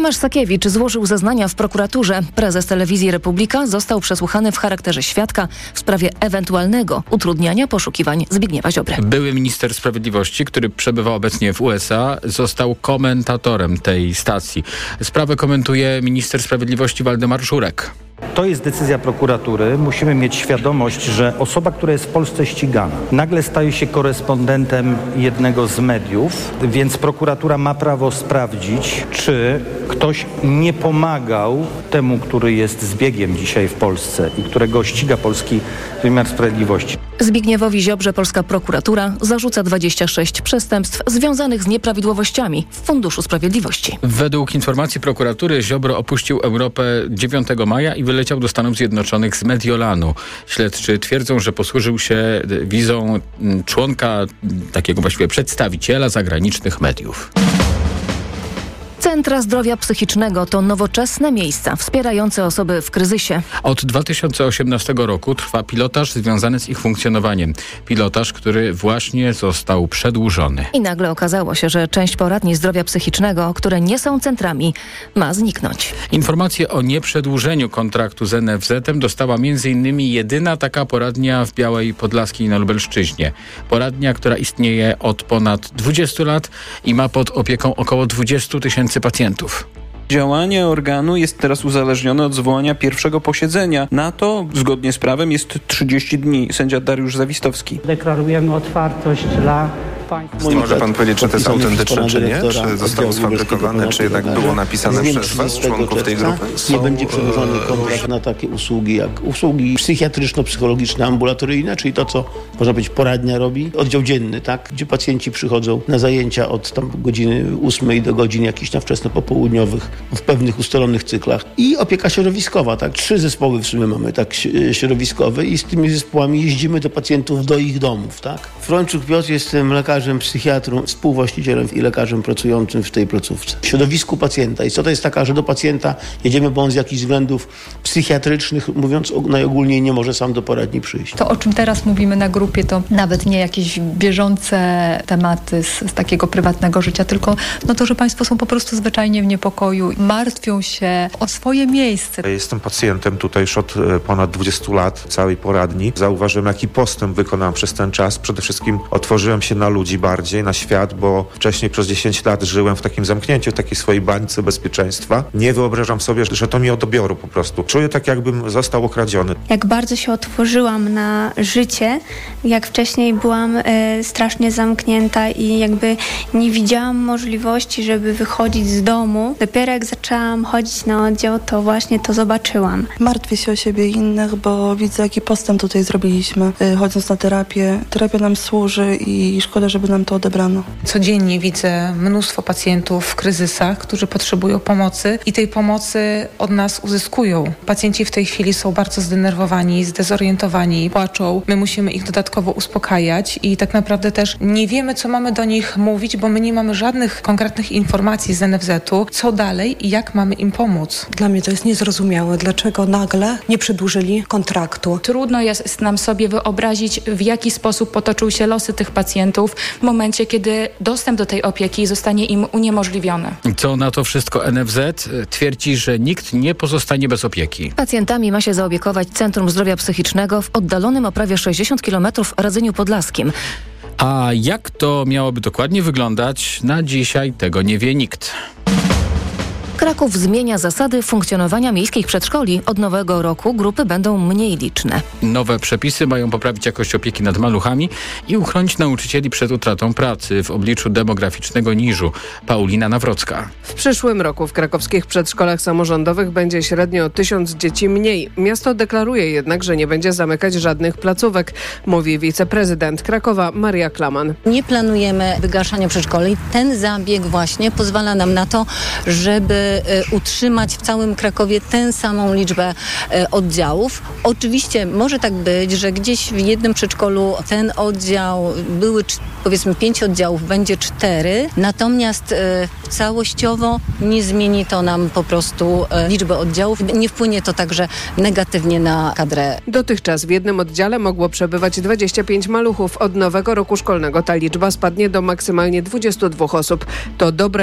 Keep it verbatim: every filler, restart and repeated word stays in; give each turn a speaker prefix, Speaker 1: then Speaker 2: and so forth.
Speaker 1: Tomasz Sakiewicz złożył zeznania w prokuraturze. Prezes Telewizji Republika został przesłuchany w charakterze świadka w sprawie ewentualnego utrudniania poszukiwań Zbigniewa Ziobry.
Speaker 2: Były minister sprawiedliwości, który przebywa obecnie w U S A, został komentatorem tej stacji. Sprawę komentuje minister sprawiedliwości Waldemar Żurek.
Speaker 3: To jest decyzja prokuratury. Musimy mieć świadomość, że osoba, która jest w Polsce ścigana, nagle staje się korespondentem jednego z mediów, więc prokuratura ma prawo sprawdzić, czy ktoś nie pomagał temu, który jest zbiegiem dzisiaj w Polsce i którego ściga polski wymiar sprawiedliwości.
Speaker 1: Zbigniewowi Ziobrze polska prokuratura zarzuca dwadzieścia sześć przestępstw związanych z nieprawidłowościami w Funduszu Sprawiedliwości.
Speaker 2: Według informacji prokuratury Ziobro opuścił Europę dziewiątego maja i wyleciał do Stanów Zjednoczonych z Mediolanu. Śledczy twierdzą, że posłużył się wizą członka, takiego właściwie przedstawiciela zagranicznych mediów.
Speaker 1: Centra zdrowia psychicznego to nowoczesne miejsca wspierające osoby w kryzysie.
Speaker 2: Od dwa tysiące osiemnastego roku trwa pilotaż związany z ich funkcjonowaniem. Pilotaż, który właśnie został przedłużony.
Speaker 1: I nagle okazało się, że część poradni zdrowia psychicznego, które nie są centrami, ma zniknąć.
Speaker 2: Informację o nieprzedłużeniu kontraktu z N F Z-em dostała między innymi jedyna taka poradnia w Białej Podlaskiej na Lubelszczyźnie. Poradnia, która istnieje od ponad dwudziestu lat i ma pod opieką około dwudziestu tysięcy pacjentów.
Speaker 4: Działanie organu jest teraz uzależnione od zwołania pierwszego posiedzenia. Na to, zgodnie z prawem, jest trzydzieści dni. Sędzia Dariusz Zawistowski.
Speaker 5: Deklarujemy otwartość dla państwa.
Speaker 6: Może pan powiedzieć, czy to jest autentyczne, czy nie? Czy zostało sfabrykowane, czy jednak było napisane przez was, członków tej grupy?
Speaker 7: Nie będzie przedłużony kontrakt na takie usługi jak usługi psychiatryczno-psychologiczne, ambulatoryjne, czyli to, co można powiedzieć poradnia robi. Oddział dzienny, tak, gdzie pacjenci przychodzą na zajęcia od tam godziny ósmej do godzin jakichś na wczesno-popołudniowych w pewnych ustalonych cyklach. I opieka środowiskowa, tak. Trzy zespoły w sumie mamy, tak, środowiskowe i z tymi zespołami jeździmy do pacjentów, do ich domów, tak. Frączuk Piotr, jestem lekarzem, psychiatrą, współwłaścicielem i lekarzem pracującym w tej placówce. W środowisku pacjenta. I co to jest taka, że do pacjenta jedziemy, bo on z jakichś względów psychiatrycznych, mówiąc najogólniej, nie może sam do poradni przyjść.
Speaker 8: To, o czym teraz mówimy na grupie, to nawet nie jakieś bieżące tematy z, z takiego prywatnego życia, tylko no to, że państwo są po prostu zwyczajnie w niepokoju, martwią się o swoje miejsce.
Speaker 6: Jestem pacjentem tutaj już od ponad dwudziestu lat, całej poradni. Zauważyłem, jaki postęp wykonałem przez ten czas. Przede wszystkim otworzyłem się na ludzi bardziej, na świat, bo wcześniej przez dziesięć lat żyłem w takim zamknięciu, w takiej swojej bańce bezpieczeństwa. Nie wyobrażam sobie, że to mi od odbioru po prostu. Czuję tak, jakbym został okradziony.
Speaker 9: Jak bardzo się otworzyłam na życie, jak wcześniej byłam e, strasznie zamknięta i jakby nie widziałam możliwości, żeby wychodzić z domu. Dopiero jak zaczęłam chodzić na oddział, to właśnie to zobaczyłam.
Speaker 10: Martwię się o siebie i innych, bo widzę, jaki postęp tutaj zrobiliśmy, chodząc na terapię. Terapia nam służy i szkoda, żeby nam to odebrano.
Speaker 11: Codziennie widzę mnóstwo pacjentów w kryzysach, którzy potrzebują pomocy i tej pomocy od nas uzyskują. Pacjenci w tej chwili są bardzo zdenerwowani, zdezorientowani, płaczą. My musimy ich dodatkowo uspokajać i tak naprawdę też nie wiemy, co mamy do nich mówić, bo my nie mamy żadnych konkretnych informacji z N F Z-u, co dalej i jak mamy im pomóc.
Speaker 12: Dla mnie to jest niezrozumiałe, dlaczego nagle nie przedłużyli kontraktu.
Speaker 13: Trudno jest nam sobie wyobrazić, w jaki sposób potoczył się losy tych pacjentów w momencie, kiedy dostęp do tej opieki zostanie im uniemożliwiony.
Speaker 2: Co na to wszystko N F Z twierdzi, że nikt nie pozostanie bez opieki.
Speaker 1: Pacjentami ma się zaopiekować Centrum Zdrowia Psychicznego w oddalonym o prawie sześćdziesiąt kilometrów Radzeniu Podlaskim.
Speaker 2: A jak to miałoby dokładnie wyglądać? Na dzisiaj tego nie wie nikt.
Speaker 1: Kraków zmienia zasady funkcjonowania miejskich przedszkoli. Od nowego roku grupy będą mniej liczne.
Speaker 2: Nowe przepisy mają poprawić jakość opieki nad maluchami i uchronić nauczycieli przed utratą pracy w obliczu demograficznego niżu. Paulina Nawrocka.
Speaker 14: W przyszłym roku w krakowskich przedszkolach samorządowych będzie średnio tysiąc dzieci mniej. Miasto deklaruje jednak, że nie będzie zamykać żadnych placówek, mówi wiceprezydent Krakowa Maria Klaman.
Speaker 15: Nie planujemy wygaszania przedszkoli. Ten zabieg właśnie pozwala nam na to, żeby utrzymać w całym Krakowie tę samą liczbę oddziałów. Oczywiście może tak być, że gdzieś w jednym przedszkolu ten oddział, były powiedzmy pięć oddziałów, będzie cztery, natomiast całościowo nie zmieni to nam po prostu liczbę oddziałów. Nie wpłynie to także negatywnie na kadrę.
Speaker 14: Dotychczas w jednym oddziale mogło przebywać dwadzieścia pięć maluchów. Od nowego roku szkolnego ta liczba spadnie do maksymalnie dwudziestu dwóch osób. To dobre